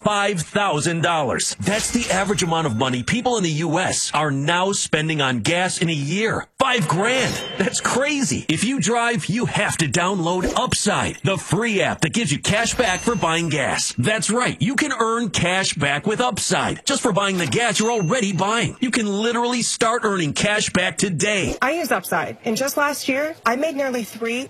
$5,000. That's the average amount of money people in the U.S. are now spending on gas in a year. $5,000. That's crazy. If you drive, you have to download Upside, the free app that gives you cash back for buying gas. That's right. You can earn cash back with Upside just for buying the gas you're already buying. You can literally start earning cash back today. I use Upside, and just last year, I made nearly $3